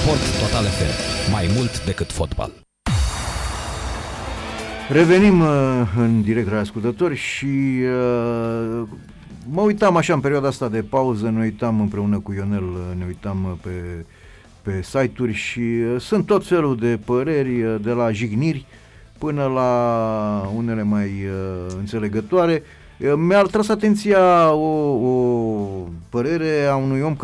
Sport Total FM. Mai mult decât fotbal. Revenim în direct la ascultători și mă uitam așa în perioada asta de pauză, ne uitam împreună cu Ionel, ne uitam pe site-uri și sunt tot felul de păreri, de la jigniri până la unele mai înțelegătoare. Mi-a tras atenția o părere a unui om